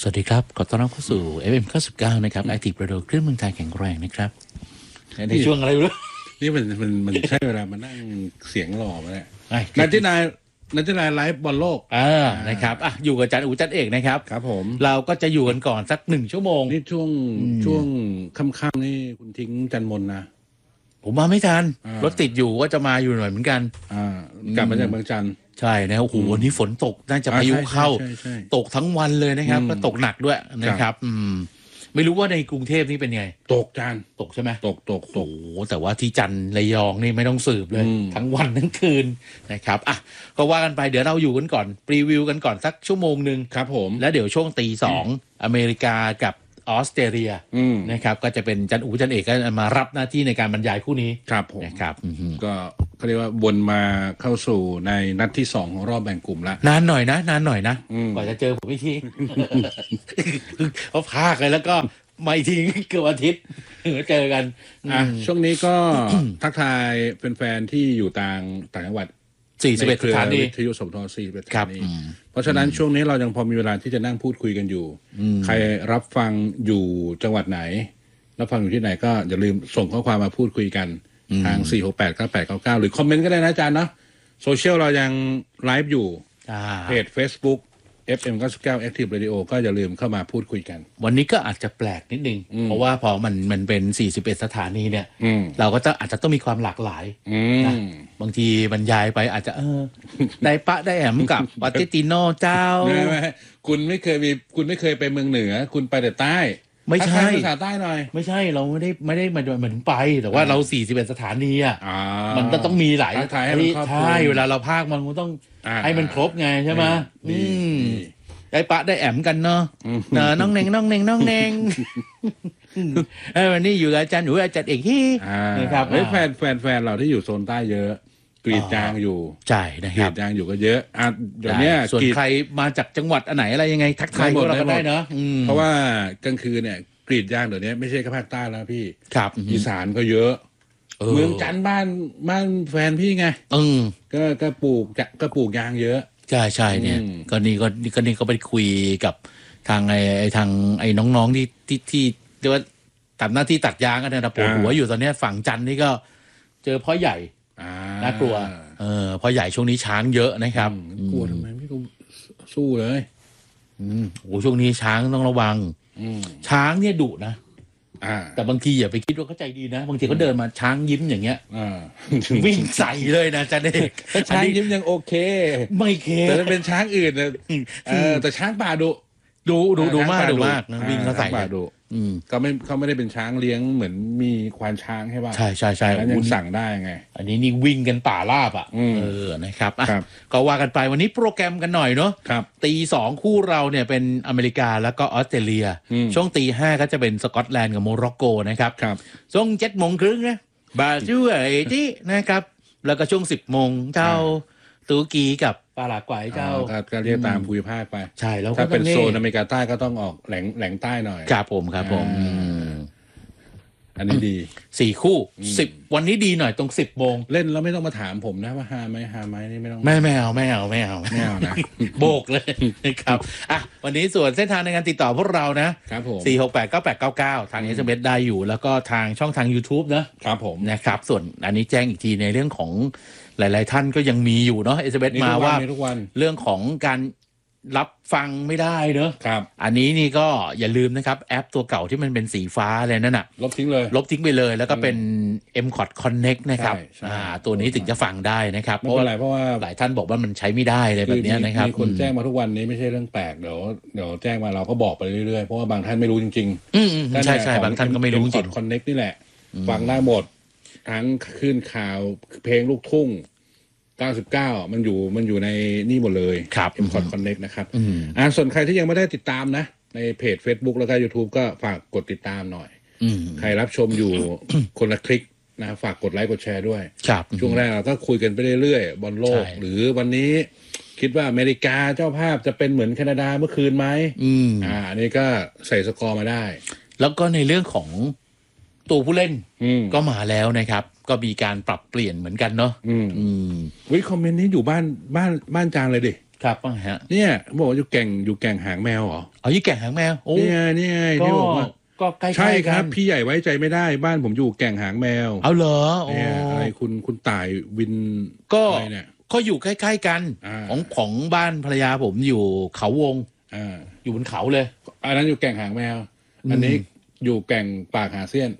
สวัสดีครับขอต้อนรับเข้าสู่ FM 99นะครับ Active Radio คลื่นเมืองไทยแข็งแรงนะครับในช่วงอะไรรู้นี่มันใช่เวลามานั่งเสียงหล่อมาเนี่ยนันทินายไลฟ์บอลโลกนะครับอยู่กับอาจารย์อู๋จันเอกนะครับครับผมเราก็จะอยู่กันก่อนสัก1 ชั่วโมงนี่ช่วงค่ำๆนี่คุณทิ้งจันมนนะผมมาไม่ทันรถติดอยู่ว่าจะมาอยู่หน่อยเหมือนกันกลับมาจากเมืองจันทร์ใช่นะโอ้โหวันนี้ฝนตกน่าจะพายุเข้าตกทั้งวันเลยนะครับก็ตกหนักด้วยนะครับไม่รู้ว่าในกรุงเทพนี่เป็นไงตกจานตกใช่ไหมตกโอ้แต่ว่าที่จันทร์ระยองนี่ไม่ต้องสืบเลยทั้งวันทั้งคืนนะครับก็ว่ากันไปเดี๋ยวเราอยู่กันก่อนรีวิวกันก่อนสักชั่วโมงนึงครับผมแล้วเดี๋ยวช่วงตี 2อเมริกากับออสเตรเลียนะครับก็จะเป็นจันอู๋จันเอกก็มารับหน้าที่ในการบรรยายคู่นี้ครับผมนะครับก็เขาเรียกว่าวนมาเข้าสู่ในนัดที่2ของรอบแบ่งกลุ่มแล้วนานหน่อยนะกว่าจะเจอผมอีกทีเขาพากเลยแล้วก็มาอีกทีเกือบอาทิตย์เจอกันช่วงนี้ก็ ทักทายแฟนๆที่อยู่ต่างจังหวัด 41 สถานีวิทยุสมท41 สถานีเพราะฉะนั้นช่วงนี้เรายังพอมีเวลาที่จะนั่งพูดคุยกันอยู่ใครรับฟังอยู่จังหวัดไหนรับฟังอยู่ที่ไหนก็อย่าลืมส่งข้อความมาพูดคุยกันทาง4689899หรือคอมเมนต์ก็ได้นะอาจารย์เนาะโซเชียลเรายังไลฟ์อยู่เพจ Facebook FM 99 Active Radio ก็อย่าลืมเข้ามาพูดคุยกันวันนี้ก็อาจจะแปลกนิดนึงเพราะว่าพอมันเป็น41 สถานีเนี่ยเราก็อาจจะต้องมีความหลากหลายนะบางทีบรรยายไปอาจจะได้ปะได้แอมกับปาเตติโนเจ้าคุณไม่เคยไปเมืองเหนือคุณไปแต่ใต้ไม่ใช่ภาษาใต้หน่อยไม่ใช่เราไม่ได้มาเหมือนไปแต่ว่าเรา41 สถานีมันต้องมีหลายสถานีใช่เวลาเราพากมันต้องให้มันครบไงใช่ไหมได้ปะได้แอมกันเนาะน้องเน่งวันนี้อยู่กับอาจารย์หนูอาจารย์เอกที่นะครับแฟนเราที่อยู่โซนใต้เยอะกรีดยางอยู่ใช่นะครับกรีดยางอยู่ก็เยอะเดี๋ยวนี้ส่วนใครมาจากจังหวัดอันไหนอะไรยังไงทักทายพวกเราก็ได้เนาะเพราะว่ากลางคืนเนี่ยกรีดยางเดี๋ยวนี้ไม่ใช่แค่ภาคใต้แล้วพี่อีสานก็เยอะเมืองจันทร์บ้านแฟนพี่ไงก็ปลูกยางเยอะใช่เนี่ยก็นี่ก็ไปคุยกับทางไอ้น้องๆที่เรียกว่าทำหน้าที่ตัดยางกันนะปวดหัวอยู่ตอนนี้ฝั่งจันทร์นี่ก็เจอพ่อใหญ่น่ากลัวพ่อใหญ่ช่วงนี้ช้างเยอะนะครับกลัวทำไมไม่สู้เลยโอ้ช่วงนี้ช้างต้องระวังช้างเนี่ยดุนะแต่บางทีอย่าไปคิดว่าเขาใจดีนะบางทีเขาเดินมาช้างยิ้มอย่างเงี้ยวิ่งใส่เลยนะจ๊ะเด็กช้างยิ้มยังโอเคไม่เคแต่ถ้าเป็นช้างอื่นนะแต่ช้างป่าดุมากนะวิ่งเขาใส่ดุเขาไม่ได้เป็นช้างเลี้ยงเหมือนมีควานช้างใช่ป่ะใช่แล้วยังสั่งได้ไงอันนี้นี่วิ่งกันป่าราบนะครับก็ว่ากันไปวันนี้โปรแกรมกันหน่อยเนาะตี 2คู่เราเนี่ยเป็นอเมริกาแล้วก็ออสเตรเลียช่วงตี 5ก็จะเป็นสกอตแลนด์กับโมร็อกโกนะครับช่วง7:30นะบราซิลที่นะครับแล้วก็ช่วง10 โมงเจ้าตุรกีกับปารากวัยเจ้าก็เรียกตามภูมิภาคไปใช่แล้วถ้าเป็นโซนอเมริกาใต้ก็ต้องออกแหลงใต้หน่อยครับผมอันนี้ดี 4 คู่10วันนี้ดีหน่อยตรง10 โมงเล่นแล้วไม่ต้องมาถามผมนะว่าหาไหมนี่ไม่ต้องไม่เอานะโบกเลยนะครับวันนี้ส่วนเส้นทางในการติดต่อพวกเรานะครับผม4689899ทาง SMS ได้อยู่แล้วก็ทางช่องทาง YouTube นะครับผมนะครับส่วนอันนี้แจ้งอีกทีในเรื่องของหลายๆท่านก็ยังมีอยู่เนาะ SMS มาว่าเรื่องของการรับฟังไม่ได้เนอะอันนี้นี่ก็อย่าลืมนะครับแอปตัวเก่าที่มันเป็นสีฟ้าอะไรนั่นน่ะลบทิ้งไปเลยแล้วก็เป็น MCOT Connect นะครับตัวนี้ถึงจะฟังได้นะครับเพราะว่าหลายท่านบอกว่ามันใช้ไม่ได้เลยแบบนี้นะครับมีคนแจ้งมาทุกวันนี้ไม่ใช่เรื่องแปลกเดี๋ยวแจ้งมาเราก็บอกไปเรื่อยๆเพราะว่าบางท่านไม่รู้จริงๆใช่บางท่านก็ไม่รู้จริง MCOT Connect นี่แหละฟังได้หมดทั้งขึ้นข่าวเพลงลูกทุ่ง99มันอยู่ในนี่หมดเลยครับ MCOT Connect นะครับส่วนใครที่ยังไม่ได้ติดตามนะในเพจ Facebook แล้วก็ YouTube ก็ฝากกดติดตามหน่อยใครรับชมอยู่ คนละคลิกนะฝากกดไลค์กดแชร์ด้วยช่วงแรกเราก็คุยกันไปเรื่อยๆบอลโลกหรือวันนี้คิดว่าอเมริกาเจ้าภาพจะเป็นเหมือนแคนาดาเมื่อคืนไหมอันนี้ก็ใส่สกอร์มาได้แล้วก็ในเรื่องของตัวผู้เล่นก็มาแล้วนะครับก็มีการปรับเปลี่ยนเหมือนกันเนาะคอมเมนต์นี้อยู่บ้านจางเลยดิครับว่าฮะเนี่ยบอกว่าอยู่แก่งหางแมวเหรออยู่แก่งหางแมวโอ้นี่ไงที่บอกว่าก็ใกล้ๆใช่ครับกันพี่ใหญ่ไว้ใจไม่ได้บ้านผมอยู่แก่งหางแมวเอาเหรอโอ้เนี่ยอะไรคุณต่ายวินก็อะไรเนี่ยก็อยู่ใกล้ๆกันของบ้านภรรยาผมอยู่เขาวงอยู่บนเขาเลยอันนั้นอยู่แก่งหางแมวอันนี้อยู่แก่งปากหาเสี้ยน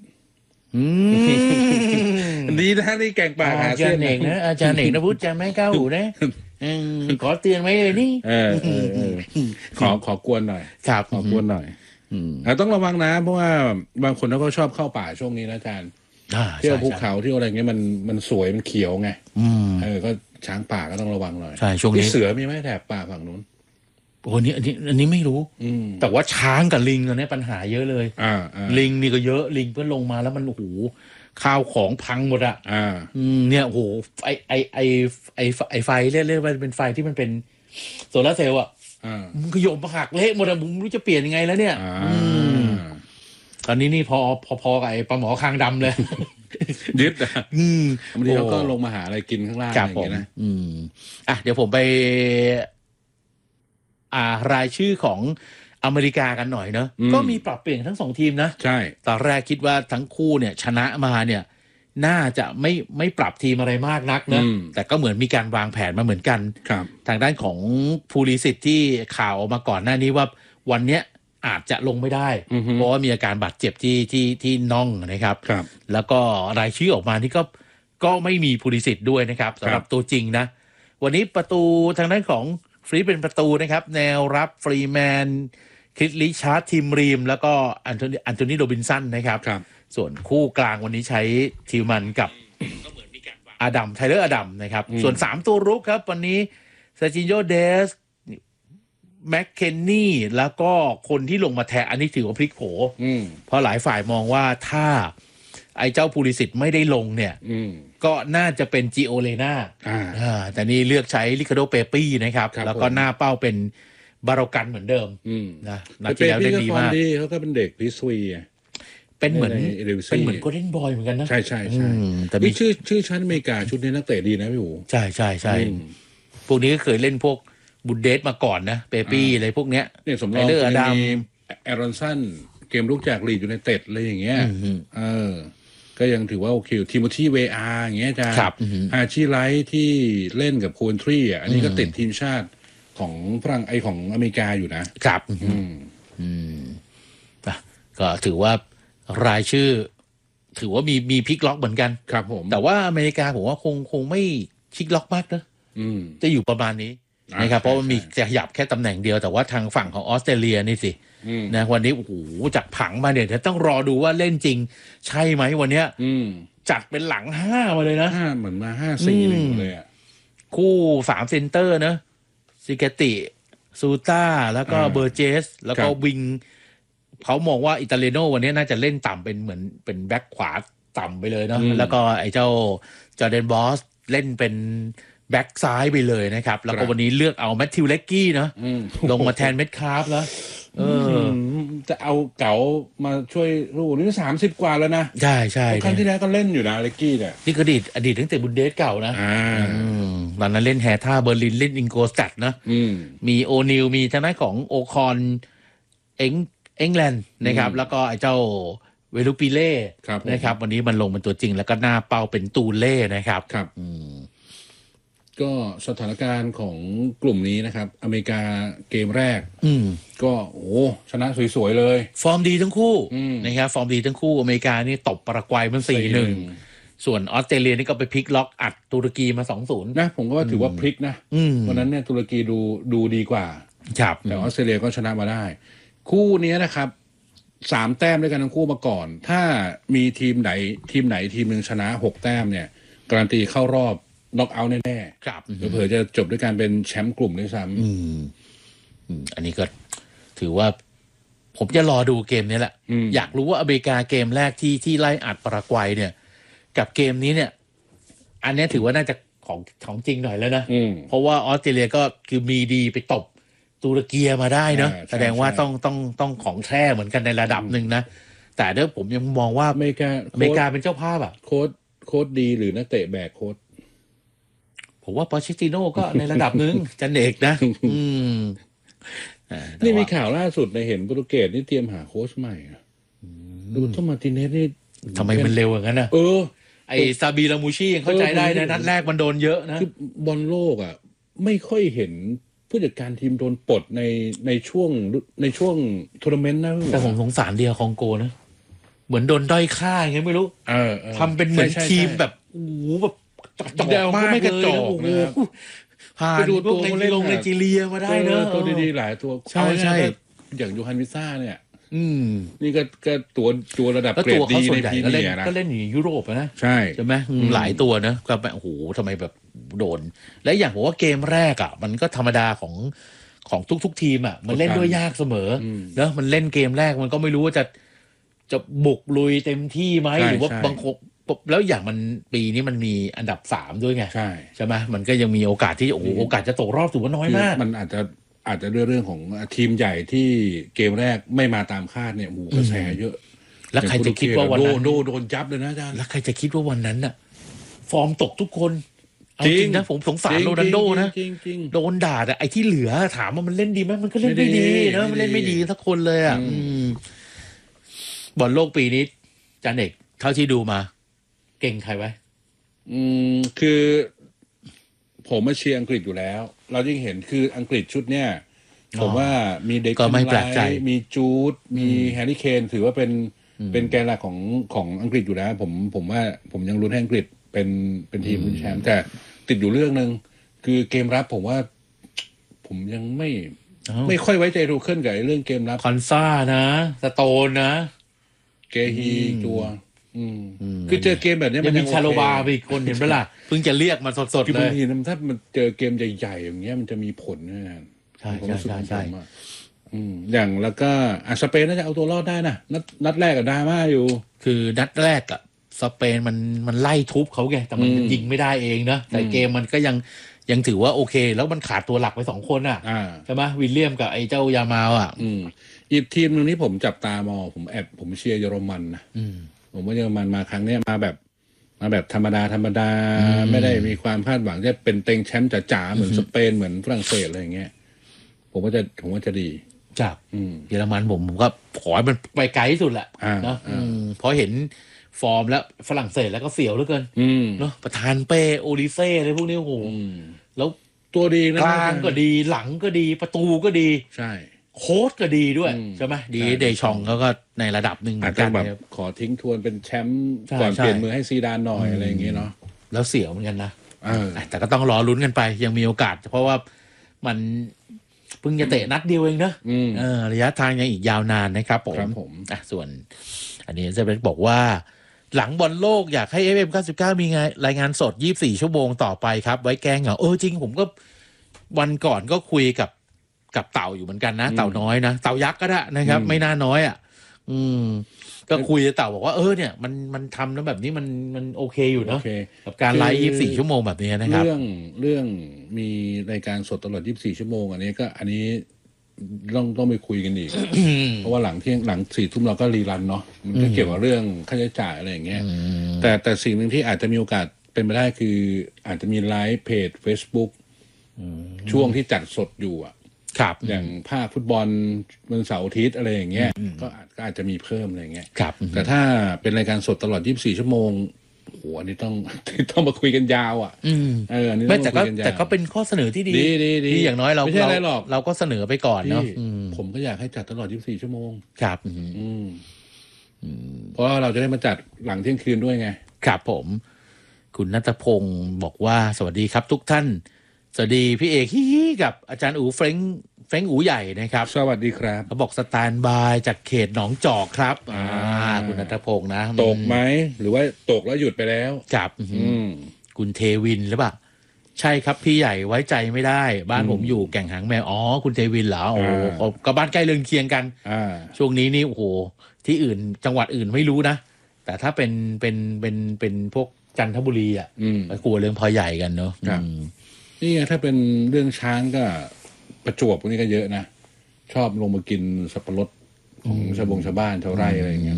ดีนะนี่แก่งปากหาเสี้ยนอาจารย์เอกนะพูดจะไม่ก้าวหูนะขอเตือนไว้เลยนี่ขอกวนหน่อยครับขอกวนหน่อยต้องระวังนะเพราะว่าบางคนเขาก็ชอบเข้าป่าช่วงนี้นะอาจารย์เที่ยวภูเขาที่อะไรเงี้ยมันสวยมันเขียวไงก็ช้างป่าก็ต้องระวังหน่อยใช่ช่วงนี้เสือมีไหมแถบป่าฝั่งนู้นโอ้นี่อันนี้ไม่รู้แต่ว่าช้างกับลิงตอนนี้ปัญหาเยอะเลยลิงนี่ก็เยอะลิงเพื่อลงมาแล้วมันโอ้โหข้าวของพังหมดอ่ะเนี่ยโอ้โหไอไฟเรียกว่าเป็นไฟที่มันเป็นโซลาร์เซลล์อ่ะมันขยมหักเละหมดอ่ะผมไม่รู้จะเปลี่ยนยังไงแล้วเนี่ยตอนนี้นี่พอกับไอ้ปลาหมอคางดำเลยยึดบางทีเขาก็ลงมาหาอะไรกินข้างล่างอะไรอย่างเงี้ยนะเดี๋ยวผมไปรายชื่อของอเมริกากันหน่อยเนอะก็มีปรับเปลี่ยนทั้ง2ทีมนะใช่ตอนแรกคิดว่าทั้งคู่เนี่ยชนะมาเนี่ยน่าจะไม่ปรับทีมอะไรมากนักนะแต่ก็เหมือนมีการวางแผนมาเหมือนกันทางด้านของภูริสิทธิ์ที่ข่าวออกมาก่อนหน้านี้ว่าวันเนี้ยอาจจะลงไม่ได้เพราะว่ามีอาการบาดเจ็บที่น่องนะครับแล้วก็รายชื่อออกมานี่ก็ไม่มีภูริสิทธิ์ด้วยนะครับสำหรับตัวจริงนะวันนี้ประตูทางด้านของฟรีเป็นประตูนะครับแนวรับฟรีแมนคริสลิชาร์ดทีมรีมแล้วก็อันโทนีโรบินสันนะครับส่วนคู่กลางวันนี้ใช้ทิวมันกับไทเลอร์อดัมนะครับส่วน3ตัวรุกครับวันนี้ซาจินโยเดสแม็กเคนนี่แล้วก็คนที่ลงมาแทนอันนี้ถือว่าพลิกโผเพราะหลายฝ่ายมองว่าถ้าไอ้เจ้าภูริสิทธิ์ไม่ได้ลงเนี่ยก็น่าจะเป็นจิโอเลนาแต่นี่เลือกใช้ลิคาโดเปปี้นะครับแล้วก็หน้าเป้าเป็นบาโรกันเหมือนเดิมนะนัดที่แล้วได้ดีมากเขาก็เป็นเด็กพิสวีเป็นเหมือนโกลเด้นบอยเหมือนกันนะใช่แต่มีชื่อชั้นอเมริกาชุดนี้นักเตะดีนะพี่หูใช่พวกนี้ก็เคยเล่นพวกบุนเดสมาก่อนนะเปปี้อะไรพวกเนี้ยสมรองมีแอรอนสันเกมลุกจากลีดยูไนเต็ดอะไรอย่างเงี้ยก็ยังถือว่าโอเคทิโมธีเวอาร์อย่างเงี้ยจ้าฮาชิไลท์ที่เล่นกับโคนทรีอันนี้ก็ติดทีมชาติของฝรั่งของอเมริกาอยู่นะครับก็ถือว่ารายชื่อถือว่ามีพลิกล็อกเหมือนกันครับผมแต่ว่าอเมริกาผมว่าคงไม่พลิกล็อกมากนะจะอยู่ประมาณนี้นะครับเพราะมันมีจะขยับแค่ตำแหน่งเดียวแต่ว่าทางฝั่งของออสเตรเลียนี่สินะวันนี้โอ้โหจากผังมาเนี่ยจะต้องรอดูว่าเล่นจริงใช่ไหมวันเนี้ยจัดเป็นหลัง5มาเลยนะเหมือนมา5-4-1เลยอ่ะคู่3เซนเตอร์นะซิเกติซูต้าแล้วก็เบอร์เจสแล้วก็วิงเขามองว่าอิตาเลโนวันนี้น่าจะเล่นต่ำเป็นเหมือนเป็นแบ็คขวาต่ำไปเลยเนาะแล้วก็ไอ้เจ้าจอร์แดนบอสเล่นเป็นแบ็คซ้ายไปเลยนะครับแล้วก็วันนี้เลือกเอาแมทธิวเล็กกี้นะลงมาแทนเม็ดคาร์ฟแล้วจะเอาเก๋ามาช่วยลูกนี่30 กว่าแล้วนะใช่ครั้งที่แล้วก็เล่นอยู่นะเล็กกี้เนี่ยนี่ก็อดีตตั้งแต่บุนเดสเก่านะตอนนั้นเล่นแฮท่าเบอร์ลินเล่นอิงโกสตัดนะมีโอนิลมีทางด้านของโอคอนเอ็งแลนด์นะครับแล้วก็ไอ้เจ้าเวลูปิเล่นะครับวันนี้มันลงเป็นตัวจริงแล้วก็หน้าเป้าเป็นตูเล่นะครับก็สถานการณ์ของกลุ่มนี้นะครับอเมริกาเกมแรกก็ชนะสวยๆเลยฟอร์มดีทั้งคู่นะครับฟอร์มดีทั้งคู่อเมริกานี่ตบปารากวัยมัน 4-1 ส่วนออสเตรเลียนี่ก็ไปพลิกล็อกอัดตุรกีมา 2-0 นะผมก็ว่าถือว่าพลิกนะวันนั้นเนี่ยตุรกีดูดีกว่าแต่ออสเตรเลียก็ชนะมาได้คู่นี้นะครับ3 แต้มด้วยกันทั้งคู่มาก่อนถ้ามีทีมไหนทีมนึงชนะ6 แต้มเนี่ยการันตีเข้ารอบน็อกเอาท์แน่ๆครับเผื่อจะจบด้วยการเป็นแชมป์กลุ่มด้วยซ้ำอันนี้ก็ถือว่าผมจะรอดูเกมนี้แหละอยากรู้ว่าอเมริกาเกมแรกที่ไล่อัดปารากวัยเนี่ยกับเกมนี้เนี่ยอันนี้ถือว่าน่าจะของจริงหน่อยแล้วนะเพราะว่าออสเตรเลียก็คือมีดีไปตบตุรกีมาได้เนาะแสดงว่าต้องของแท้เหมือนกันในระดับหนึ่งนะแต่เดี๋ยวผมยังมองว่าอเมริกาเป็นเจ้าภาพอ่ะโค้ชดีหรือนักเตะแบกโค้ชผมว่าปอเชตติโน่ก็ในระดับหนึ่งจันเอกนะนี่มีข่าวล่าสุดในเห็นโปรตุเกสนี่เตรียมหาโค้ชใหม่ดูโทมาร์ติเนสนี่ทำไมมันเร็วอย่างนั้นนะไอซาบีลามูชียังเข้าใจได้นะนัดแรกมันโดนเยอะนะคือบอลโลกไม่ค่อยเห็นผู้จัดการทีมโดนปลดในช่วงทัวร์นาเมนต์นะแต่ผมสงสารเดียคองโกนะเหมือนโดนด้อยค่าไงไม่รู้ทำเป็นเหมือนทีมแบบโอ้โหแบบกระจอกมากไม่กระจอกนะผ่านดูตัวเล่นลงไนจีเรียมาได้เนอะตัวดีๆหลายตัวใช่อย่างยูฮันวิซ่าเนี่ยนี่ก็ตัวระดับเกรดดีในพรีเมียร์นะก็เล่นอยู่ยุโรปนะใช่ไหมหลายตัวนะก็แบบโอ้โหทำไมแบบโดนและอย่างผมว่าเกมแรกมันก็ธรรมดาของทุกทีมมันเล่นด้วยยากเสมอเนอะมันเล่นเกมแรกมันก็ไม่รู้ว่าจะบุกลุยเต็มที่ไหมหรือว่าบางคนแล้วอย่างมันปีนี้มันมีอันดับ3ด้วยไงใช่ไหมมันก็ยังมีโอกาสที่โอกาสจะตกรอบถือว่าน้อยมากมันอาจจะด้วยเรื่องของทีมใหญ่ที่เกมแรกไม่มาตามคาดเนี่ยหมู่กระแสเยอะแล้วใครจะคิดว่าวันนั้นโดนจับเลยนะอาจารย์แล้วใครจะคิดว่าวันนั้นฟอร์มตกทุกคนจริงนะผมสงสารโรนัลโดนะโดนด่าแต่ไอ้ที่เหลือถามว่ามันเล่นดีไหมมันก็เล่นไม่ดีนะมันเล่นไม่ดีสักคนเลยบอลโลกปีนี้จานเอกเท่าที่ดูมาเก่งใครไว้คือผมมาเชียร์อังกฤษอยู่แล้วเรายิ่งเห็นคืออังกฤษชุดเนี้ยผมว่ามีเด็กก็ไม่แปลกใจมีจูดมีแฮร์รี่เคนถือว่าเป็นแกนหลักของอังกฤษอยู่แล้วผมว่าผมยังลุ้นให้อังกฤษเป็นทีมลุ้นแชมป์แต่ติดอยู่เรื่องนึงคือเกมรับผมว่าผมยังไม่ค่อยไว้ใจรูเคิลกับเรื่องเกมรับคอนซ่านะสโตนนะเกฮีตัวคือเจอเกมแบบนี้มันยังมีชาโลบาไปอีกคนเห็นไหมล่ะเพิ่งจะเรียกมาสดๆเลยบางทีถ้ามันเจอเกมใหญ่ๆอย่างเงี้ยมันจะมีผลนะใช่อย่างแล้วก็สเปนน่าจะเอาตัวรอดได้นะนัดแรกกับดราม่าอยู่คือนัดแรกสเปนมันไล่ทุบเขาไงแต่มันยิงไม่ได้เองนะแต่เกมมันก็ยังถือว่าโอเคแล้วมันขาดตัวหลักไป2คนใช่ไหมวิลเลียมกับไอ้เจ้ายามาลอีกทีมนึงที่ผมจับตามองผมเชียร์เยอรมันนะผมว่าเยอรมันมาครั้งนี้มาแบบธรรมดาไม่ได้มีความคาดหวังจะเป็นเต็งแชมป์จ๋าเหมือนสเปนเหมือนฝรั่งเศสอะไรอย่างเงี้ยผมว่าจะดีจากเยอรมันผมก็ขอให้มันไปไกลที่สุดแหละนะเพราะเห็นฟอร์มแล้วฝรั่งเศสแล้วก็เสียวเหลือเกินเนาะประธานเป้โอลิเซ่อะไรพวกนี้โอ้โหแล้วตัวดีนะกลางก็ดีหลังก็ดีประตูก็ดีใช่โค้ชก็ดีด้วยใช่ไหมดีเดชองเขาก็ในระดับหนึ่งเหมือนกันแบบขอทิ้งทวนเป็นแชมป์ก่อนเปลี่ยนมือให้ซีดานหน่อยอะไรอย่างเงี้ยเนาะแล้วเสียวเหมือนกันนะแต่ก็ต้องรอลุ้นกันไปยังมีโอกาสเพราะว่ามันเพิ่งจะเตะนัดเดียวเองเนอะระยะทางยังอีกยาวนานนะครับผมส่วนอันนี้จะเป็นบอกว่าหลังบอลโลกอยากให้ FM99 มีรายงานสด24ชั่วโมงต่อไปครับไว้แก้เหงาจริงผมก็วันก่อนก็คุยกับเต่าอยู่เหมือนกันนะเต่าน้อยนะเต่ายักษ์ก็ได้นะครับไม่น่าน้อยก็คุยกับเต่าบอกว่าเนี่ยมันทำแล้วแบบนี้มันโอเคอยู่เนาะกับการไลฟ์24ชั่วโมงแบบนี้นะครับเรื่องมีรายการสดตลอด24ชั่วโมงอันนี้ต้องไปคุยกันอีก เพราะว่าหลัง4 ทุ่มเราก็รีรันเนาะมันก็เกี่ยวกับเรื่องค่าใช้จ่ายอะไรอย่างเงี้ยแต่สิ่งหนึ่งที่อาจจะมีโอกาสเป็นไปได้คืออาจจะมีไลฟ์เพจ Facebook ช่วงที่จัดสดอยู่ครับอย่างภาคฟุตบอลวันเสาร์อาทิตย์อะไรอย่างเงี้ยก็อาจจะมีเพิ่มอะไรอย่างเงี้ยแต่ถ้าเป็นรายการสดตลอด24ชั่วโมงโหอันนี้ต้องมาคุยกันยาวอันนี้แต่ก็เป็นข้อเสนอที่ดีที่อย่างน้อยเราก็เสนอไปก่อนเนาะผมก็อยากให้จัดตลอด24ชั่วโมงครับเพราะเราจะได้มาจัดหลังเที่ยงคืนด้วยไงครับผมคุณณัฐพงศ์บอกว่าสวัสดีครับทุกท่านสวัสดีพี่เอกกับอาจารย์อู๋เฟรงอู๋ใหญ่นะครับสวัสดีครับเขาบอกสแตนบายจากเขตหนองจอกครับคุณณัฐพงศ์นะตกไหมหรือว่าตกแล้วหยุดไปแล้วครับคุณเทวินหรือเปล่าใช่ครับพี่ใหญ่ไว้ใจไม่ได้บ้านผมอยู่แก่งหางแมวคุณเทวินเหรอก็บ้านใกล้เรือนเคียงกันช่วงนี้นี่โอ้โหที่อื่นจังหวัดอื่นไม่รู้นะแต่ถ้าเป็นพวกจันทบุรีกลัวเรื่องพอใหญ่กันเนาะนี่ไงถ้าเป็นเรื่องช้างก็ประจวบพวกนี้ก็เยอะนะชอบลงมากินสับปะรดของชาวบ้านชาวไร่อะไรอย่างเงี้ย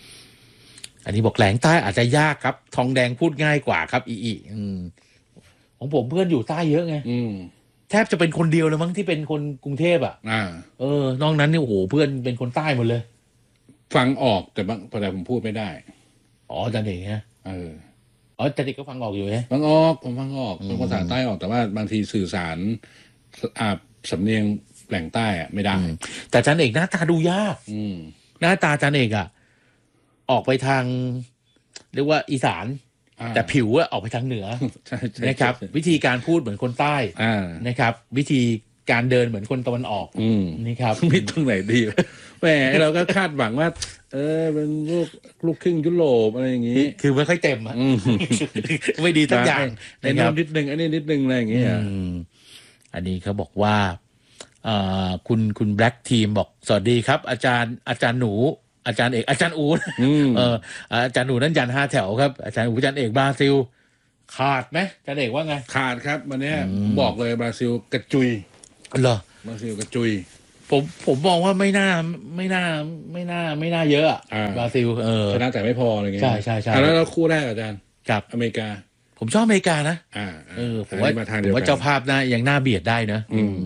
อันนี้บอกแหลงใต้อาจจะยากครับทองแดงพูดง่ายกว่าครับอีของผมเพื่อนอยู่ใต้เยอะไงแทบจะเป็นคนเดียวเลยมั้งที่เป็นคนกรุงเทพอ่ะนอกนั้นเนี่ยโอ้โหเพื่อนเป็นคนใต้หมดเลยฟังออกแต่บางแต่ผมพูดไม่ได้อาจารย์เอกฮะอาจารย์เอกก็ฟังออกอยู่ไหมฟังออกผมฟังออกเป็นภาษาใต้ออกแต่ว่าบางทีสื่อสารสำเนียงแหล่งใต้อะไม่ได้แต่อาจารย์เอกหน้าตาดูยากหน้าตาอาจารย์เอกอะออกไปทางเรียกว่าอีสานแต่ผิวอะออกไปทางเหนือนะครับวิธีการพูดเหมือนคนใต้นะครับวิธีการเดินเหมือนคนตะวันออกนี่ครับมีตรงไหนดีแหมเราก็คาดหวังว่าเป็นลูกครึ่งยุโรปอะไรอย่างงี้คือไม่ค่อยเต็มอะไม่ดีทั้งอย่างนะครับนิดนึงอันนี้นิดนึงอะไรอย่างเงี้ยอันนี้เขาบอกว่าคุณแบล็กทีมบอกสวัสดีครับอาจารย์หนูอาจารย์เอกอาจารย์อูอาจารย์หนูนั่นยัน5 แถวครับอาจารย์อูอาจารย์เอกบราซิลขาดไหมอาจารย์เอกว่าไงขาดครับวันนี้บอกเลยบราซิลกระจุยเหรอบราซิลกระจุยผมมองว่าไม่น่าเยอะบราซิลชนะแต่ไม่พออะไรเงี้ยใช่แล้วเราคู่แรกอาจารย์กับอเมริกาผมชอบอเมริกานะผมว่าเจ้าภาพยังน่าเบียดได้นะ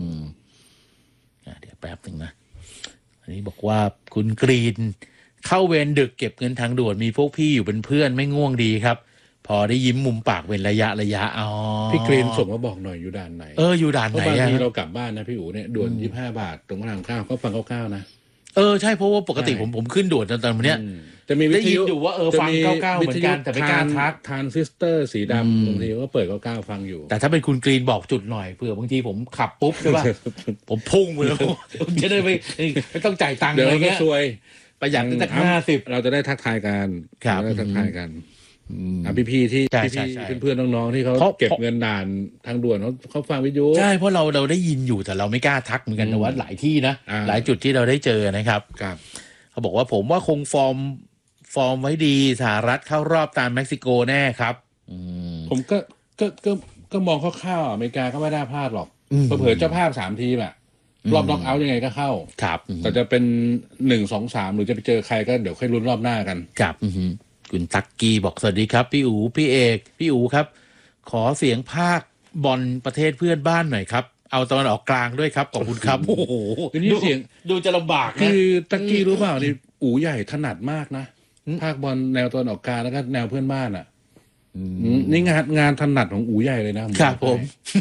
เดี๋ยวแป๊บนึงนะอันนี้บอกว่าคุณกรีนเข้าเวรดึกเก็บเงินทางด่วนมีพวกพี่อยู่เป็นเพื่อนไม่ง่วงดีครับพอได้ยิ้มมุมปากเป็นระยะพี่กรีนส่งมาบอกหน่อยอยู่ด่านไหนอยู่ด่านไหนบางทีเรากลับบ้านนะพี่อู๋เนี่ยด่วน25 บาทตรงพระราม9ก็ฟังคร่าวๆนะใช่เพราะว่าปกติผมขึ้นด่วนตอนเนี้ยจะมีวิทยุอยู่ว่าฟัง99เหมือนกันแต่ไม่กล้าทักทรานซิสเตอร์สีดำบางทีก็เปิด99ฟังอยู่แต่ถ้าเป็นคุณกรีนบอกจุดหน่อยเผื่อบางทีผมขับปุ๊บใช่ป่ะผมพุ่งไปแล้วจะได้ไม่ต้องจ่ายตังค์อะไรเงี้ยประหยัดตั้งแต่50 เราจะได้ทักทายกันได้ทักทายกันพี่ที่เพื่อนน้องๆที่เขาเก็บเงินด่านทางด่วนเขาฟังวิทยุใช่เพราะเราได้ยินอยู่แต่เราไม่กล้าทักเหมือนกันแต่ว่าหลายที่นะหลายจุดที่เราได้เจอนะครับเขาบอกว่าผมว่าคงฟอร์มไว้ดีสหรัฐเข้ารอบตามเม็กซิโกแน่ครับผมก็มองคร่าวๆอเมริกาก็ไม่ได้พลาดหรอกเผยเจ้าภาพ3 ทีมอะรอบน็อกเอาท์ยังไงก็เข้าครับแต่จะเป็น1 2 3หรือจะไปเจอใครก็เดี๋ยวค่อยลุ้นรอบหน้ากันครับคุณตักกี้บอกสวัสดีครับพี่อูพี่เอกพี่อูครับขอเสียงภาคบอลประเทศเพื่อนบ้านหน่อยครับเอาตะวันออกกลางด้วยครับขอบคุณครับโอ้โหนี่เสียงดูจะลำบากคือตักกี้รู้เปล่านี่อูใหญ่ถนัดมากนะภาคบอลแนวตะวันออกกลางแล้วก็แนวเพื่อนบ้านอ่ะนี่งานถนัดของอูใหญ่เลยนะครับผม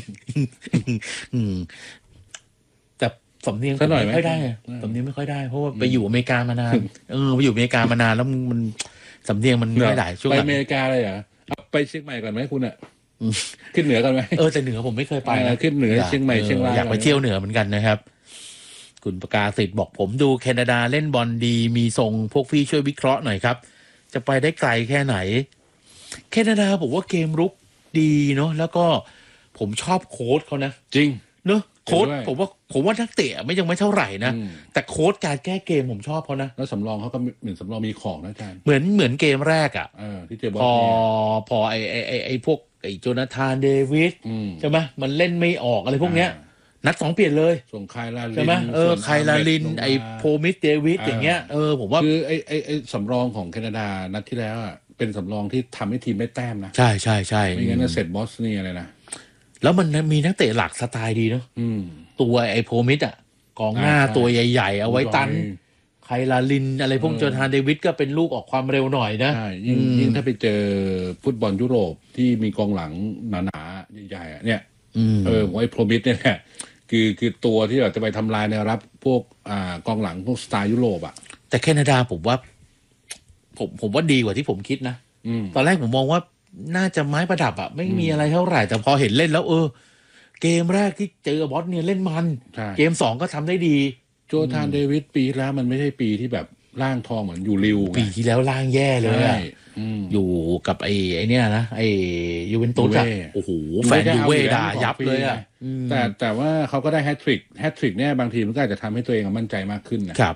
แต่สำเนียงไม่ค่อยได้สำเนียงไม่ค่อยได้เพราะว่าไปอยู่อเมริกามานานไปอยู่อเมริกามานานแล้วมันสำเนียงมันไม่ได้ช่วงไปอเมริกาเลยเหรอไปเชียงใหม่ก่อนไหมคุณอ่ะขึ้นเหนือกันไหมแต่เหนือผมไม่เคยไปนะขึ้นเหนือเชียงใหม่เชียงรายอยากไปเที่ยวเหนือเหมือนกันนะครับคุณประกาศสิทธิ์บอกผมดูแคนาดาเล่นบอลดีมีทรงพวกพี่ช่วยวิเคราะห์หน่อยครับจะไปได้ไกลแค่ไหนแคนาดาผมว่าเกมรุกดีเนาะแล้วก็ผมชอบโค้ชเขานะจริงเนอะโค้ชผมว่านักเตะไม่เท่าไหร่นะแต่โค้ชการแก้เกมผมชอบเขานะแล้วสำรองเขาก็เหมือนสำรองมีของนะอาจารย์เหมือนเกมแรกอ่ะที่เจอบอลพอไอพวกไอโจนาธานเดวิสใช่ไหมมันเล่นไม่ออกอะไรพวกเนี้ยนัด2เปลี่ยนเลยส่งไคลาลินใช่ไหมไคลาลินไอโพมิสเดวิสอย่างเงี้ยผมว่าคือไอสำรองของแคนาดานัดที่แล้วอ่ะเป็นสำรองที่ทำให้ทีมได้แต้มนะใช่ไม่งั้นเสร็จบอสนี่อะไรนะแล้วมันมีนักเตะหลักสไตล์ดีเนาะตัวไอโพมิสอ่ะกองหน้าตัวใหญ่ๆเอาไว้ตันไคลาลินอะไรพวกโจนาธานเดวิสก็เป็นลูกออกความเร็วหน่อยนะยิ่งถ้าไปเจอฟุตบอลยุโรปที่มีกองหลังหนาๆใหญ่ๆเนี่ยไอ้โพมิสเนี่ยคือตัวที่เราจะไปทำลายแนวรับพวกกองหลังพวกสไตล์ยุโรปอ่ะแต่แคนาดาผมว่าดีกว่าที่ผมคิดนะตอนแรกผมมองว่าน่าจะไม้ประดับอ่ะไม่มีอะไรเท่าไหร่แต่พอเห็นเล่นแล้วเกมแรกที่เจอบอสเนี่ยเล่นมันเกม2ก็ทำได้ดีโจนาธานเดวิสปีแล้วมันไม่ใช่ปีที่แบบร่างทองเหมือนอยู่ริวปีที่แล้วร่างแย่เลยอยู่กับไอ้เนี่ยนะไอ้ยูเวนตุสอ่ะโอ้โหแฟนยูเว่ด่ายับเลยอ่ะแต่ว่าเขาก็ได้แฮตทริกเนี่ยบางทีมันก็อาจจะทำให้ตัวเองมั่นใจมากขึ้นนะครับ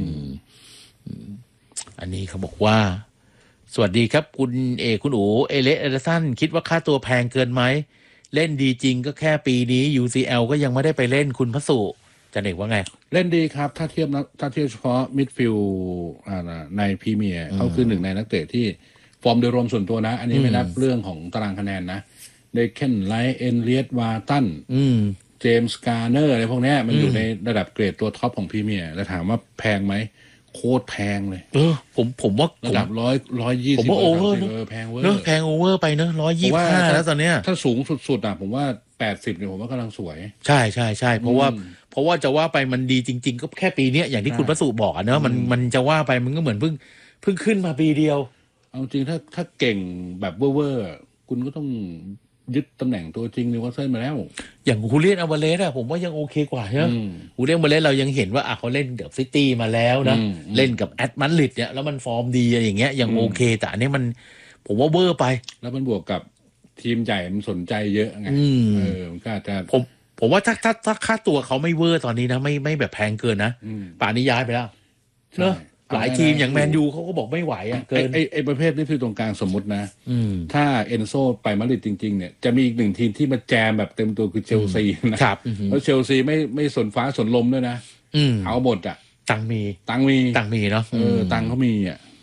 อันนี้เขาบอกว่าสวัสดีครับคุณคุณอู๋เอเลสเอเดอร์สันคิดว่าค่าตัวแพงเกินไหมเล่นดีจริงก็แค่ปีนี้ UCL ก็ยังไม่ได้ไปเล่นคุณพสุจะเด็กว่าไงเล่นดีครับถ้าเทียบเฉพาะมิดฟิลด์ในพรีเมียร์เขาคือหนึ่งในนักเตะที่ฟอร์มโดยรวมส่วนตัวนะอันนี้ไม่นับเรื่องของตารางคะแนนนะเดคเคนไลท์เอนเลียตวาตันเจมส์การ์เนอร์อะไรพวกนี้มันอยู่ในระดับเกรดตัวท็อปของพรีเมียร์แล้วถามว่าแพงไหมโคตรแพงเลยผมว่าระดับ120 ผมว่าโอเวอร์แพงเวอร์แพงโอเวอร์ไปเนอะ125แล้วตอนเนี้ยถ้าสูงสุดๆผมว่า80เนี่ยผมว่ากำลังสวยใช่เพราะว่าจะว่าไปมันดีจริงๆก็แค่ปีนี้อย่างที่คุณประสูบอกเนอะมันจะว่าไปมันก็เหมือนเพิ่งขึ้นมาปีเดียวเอาจริงถ้าเก่งแบบเวอร์คุณก็ต้องยึดตำแหน่งตัวจริงนิวคาสเซิลมาแล้วอย่างฮูเลียนอัลวาเรสอะผมว่ายังโอเคกว่าใช่ไหมฮูเลียนอัลวาเรสเรายังเห็นว่าเขาเล่นกับซิตี้มาแล้วนะเล่นกับแอตมาดริดเนี่ยแล้วมันฟอร์มดีอย่างเงี้ยยังโอเคแต่อันนี้ผมว่าเวอร์ไปแล้วมันบวกกับทีมใหญ่มันสนใจเยอะไงมันก็อาจจะผมว่าถ้าค่าตัวเขาไม่เวอร์ตอนนี้นะไม่แบบแพงเกินนะป่านนี้ย้ายไปแล้วเนอะหลายทีมอย่างแมนยูเขาก็บอกไม่ไหวเกินไอ้ประเภทนี้คือตรงกลางสมมุตินะถ้าเอนโซไปมาดริดจริงๆเนี่ยจะมีอีกหนึ่งทีมที่มาแจมแบบเต็มตัวคือเชลซีนะครับแล้วเชลซีไม่สนฟ้าสนลมด้วยนะเอาหมดอ่ะตังมีเนาะตังเขามี